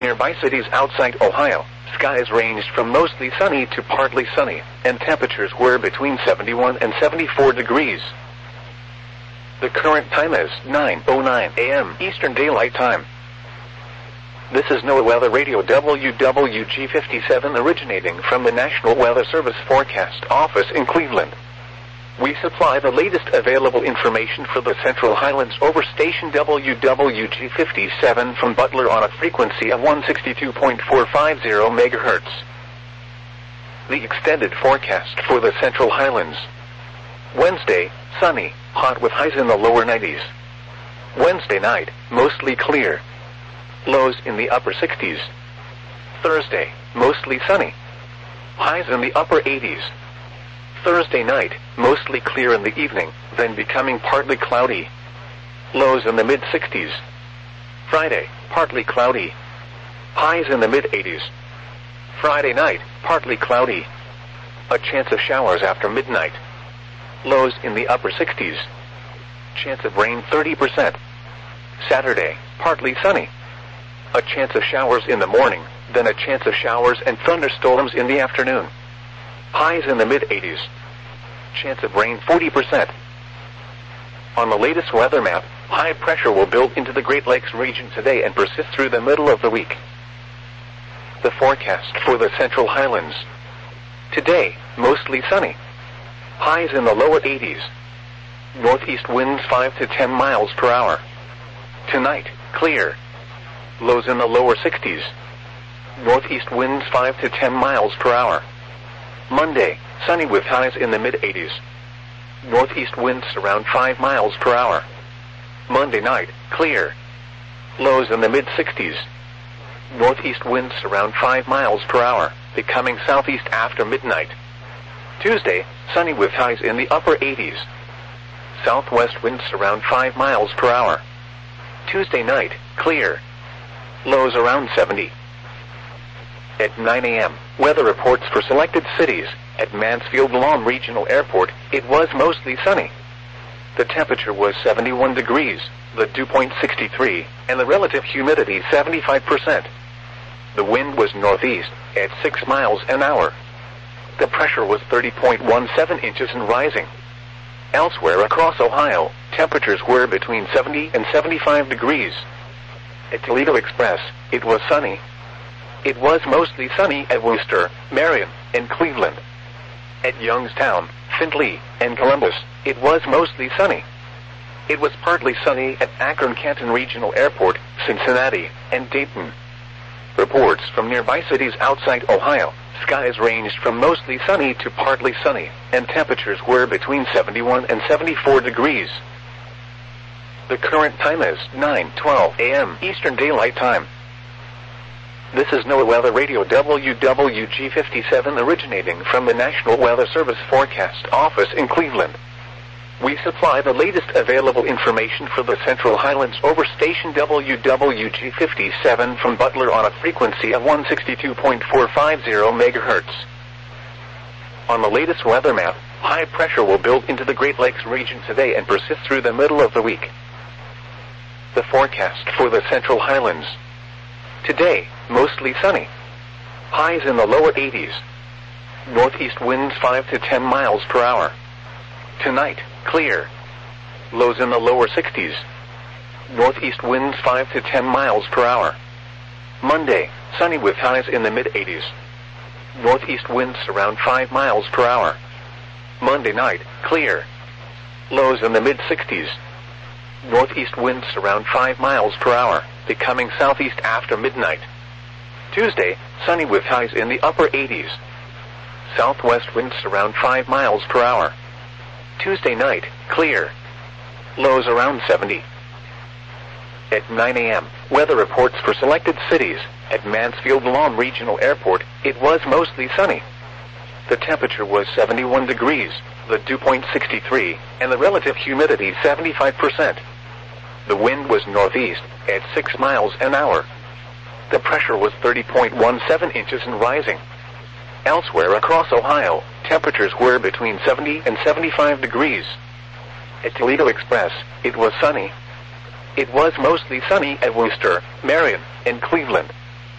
nearby cities outside Ohio, skies ranged from mostly sunny to partly sunny, and temperatures were between 71 and 74 degrees. The current time is 9:09 a.m. Eastern Daylight Time. This is NOAA Weather Radio WWG57 originating from the National Weather Service Forecast Office in Cleveland. We supply the latest available information for the Central Highlands over station WWG57 from Butler on a frequency of 162.450 MHz. The extended forecast for the Central Highlands. Wednesday, sunny, hot with highs in the lower 90s. Wednesday night, mostly clear. Lows in the upper 60s. Thursday, mostly sunny. Highs in the upper 80s. Thursday night, mostly clear in the evening, then becoming partly cloudy. Lows in the mid-60s. Friday, partly cloudy. Highs in the mid-80s. Friday night, partly cloudy. A chance of showers after midnight. Lows in the upper 60s. Chance of rain 30%. Saturday, partly sunny. A chance of showers in the morning, then a chance of showers and thunderstorms in the afternoon. Highs in the mid-80s. Chance of rain 40%. On the latest weather map, high pressure will build into the Great Lakes region today and persist through the middle of the week. The forecast for the Central Highlands. Today, mostly sunny. Highs in the lower 80s. Northeast winds 5 to 10 miles per hour. Tonight, clear. Lows in the lower 60s. Northeast winds 5 to 10 miles per hour. Monday, sunny with highs in the mid-80s. Northeast winds around 5 miles per hour. Monday night, clear. Lows in the mid-60s. Northeast winds around 5 miles per hour, becoming southeast after midnight. Tuesday, sunny with highs in the upper 80s. Southwest winds around 5 miles per hour. Tuesday night, clear. Lows around 70. At 9 a.m., weather reports for selected cities. At Mansfield-Lawn Regional Airport, it was mostly sunny. The temperature was 71 degrees, the dew point 63, and the relative humidity 75%. The wind was northeast, at 6 miles an hour. The pressure was 30.17 inches and rising. Elsewhere across Ohio, temperatures were between 70 and 75 degrees. At Toledo Express, it was sunny. It was mostly sunny at Wooster, Marion, and Cleveland. At Youngstown, Findlay, and Columbus, it was mostly sunny. It was partly sunny at Akron-Canton Regional Airport, Cincinnati, and Dayton. Reports from nearby cities outside Ohio, skies ranged from mostly sunny to partly sunny, and temperatures were between 71 and 74 degrees. The current time is 9:12 a.m. Eastern Daylight Time. This is NOAA Weather Radio WWG57 originating from the National Weather Service Forecast Office in Cleveland. We supply the latest available information for the Central Highlands over station WWG57 from Butler on a frequency of 162.450 MHz. On the latest weather map, high pressure will build into the Great Lakes region today and persist through the middle of the week. The forecast for the Central Highlands. Today, mostly sunny. Highs in the lower 80s. Northeast winds 5 to 10 miles per hour. Tonight, clear. Lows in the lower 60s. Northeast winds 5 to 10 miles per hour. Monday, sunny with highs in the mid-80s. Northeast winds around 5 miles per hour. Monday night, clear. Lows in the mid-60s. Northeast winds around 5 miles per hour, becoming southeast after midnight. Tuesday, sunny with highs in the upper 80s. Southwest winds around 5 miles per hour. Tuesday night, clear. Lows around 70. At 9 a.m., weather reports for selected cities. At Mansfield-Lawn Regional Airport, it was mostly sunny. The temperature was 71 degrees, the dew point 63, and the relative humidity 75%. The wind was northeast, at 6 miles an hour. The pressure was 30.17 inches and rising. Elsewhere across Ohio, temperatures were between 70 and 75 degrees. At Toledo Express, it was sunny. It was mostly sunny at Wooster, Marion, and Cleveland.